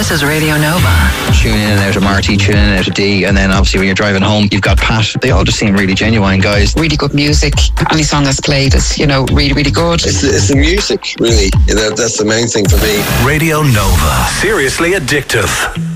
This is Radio Nova. Tune in and out of Marty, tune in and out of D, and then obviously when you're driving home, you've got Pat. They all just seem really genuine guys. Really good music. Any song that's played is, really, really good. It's the music, really. That's the main thing for me. Radio Nova. Seriously addictive.